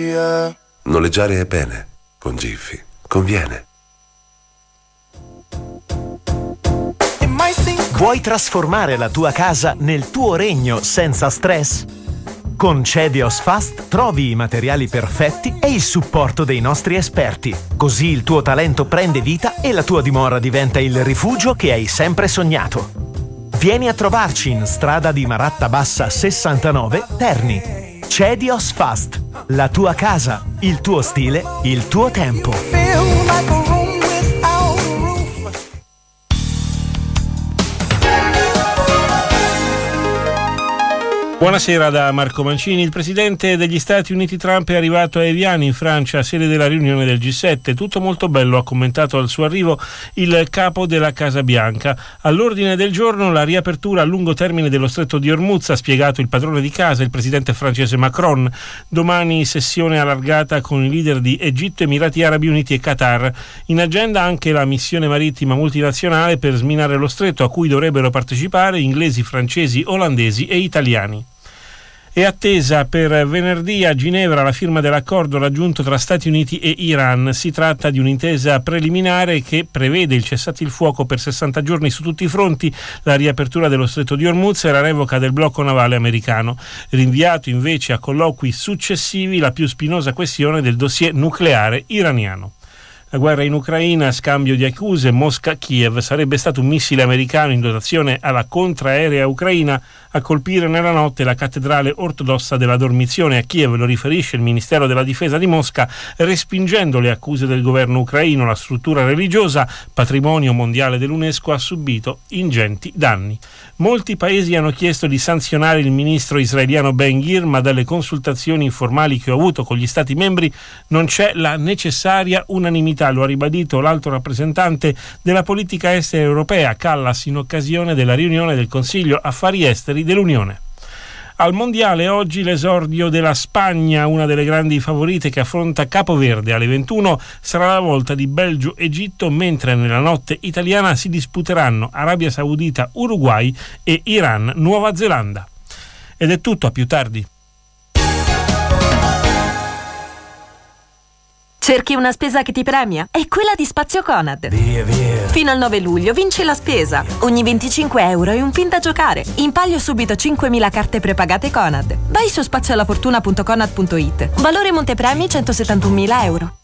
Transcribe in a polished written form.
Noleggiare è bene, con Jiffy. Conviene. Vuoi trasformare la tua casa nel tuo regno senza stress? Con Cedios Fast trovi i materiali perfetti e il supporto dei nostri esperti. Così il tuo talento prende vita e la tua dimora diventa il rifugio che hai sempre sognato. Vieni a trovarci in strada di Maratta Bassa 69, Terni. Cedios Fast. La tua casa, il tuo stile, il tuo tempo. Buonasera da Marco Mancini. Il presidente degli Stati Uniti Trump è arrivato a Evian in Francia, sede della riunione del G7. Tutto molto bello, ha commentato al suo arrivo il capo della Casa Bianca. All'ordine del giorno la riapertura a lungo termine dello stretto di Hormuz, ha spiegato il padrone di casa, il presidente francese Macron. Domani sessione allargata con i leader di Egitto, Emirati Arabi Uniti e Qatar. In agenda anche la missione marittima multinazionale per sminare lo stretto, a cui dovrebbero partecipare inglesi, francesi, olandesi e italiani. È attesa per venerdì a Ginevra la firma dell'accordo raggiunto tra Stati Uniti e Iran. Si tratta di un'intesa preliminare che prevede il cessate il fuoco per 60 giorni su tutti i fronti, la riapertura dello stretto di Hormuz e la revoca del blocco navale americano. Rinviato invece a colloqui successivi la più spinosa questione del dossier nucleare iraniano. La guerra in Ucraina, scambio di accuse, Mosca-Kiev. Sarebbe stato un missile americano in dotazione alla contraerea ucraina a colpire nella notte la cattedrale ortodossa della Dormizione a Kiev, lo riferisce il Ministero della Difesa di Mosca, respingendo le accuse del governo ucraino. La struttura religiosa, patrimonio mondiale dell'UNESCO, ha subito ingenti danni. Molti paesi hanno chiesto di sanzionare il ministro israeliano Ben-Gvir, ma dalle consultazioni informali che ho avuto con gli Stati membri non c'è la necessaria unanimità. Lo ha ribadito l'alto rappresentante della politica estera europea, Kallas, in occasione della riunione del Consiglio Affari Esteri dell'Unione. Al mondiale oggi l'esordio della Spagna, una delle grandi favorite che affronta Capoverde. Alle 21 sarà la volta di Belgio-Egitto, mentre nella notte italiana si disputeranno Arabia Saudita, Uruguay e Iran-Nuova Zelanda. Ed è tutto, a più tardi. Cerchi una spesa che ti premia? È quella di Spazio Conad. Via. Fino al 9 luglio vinci la spesa. Ogni 25 euro hai un pin da giocare. In palio subito 5.000 carte prepagate Conad. Vai su spaziolafortuna.conad.it. Valore montepremi 171.000 euro.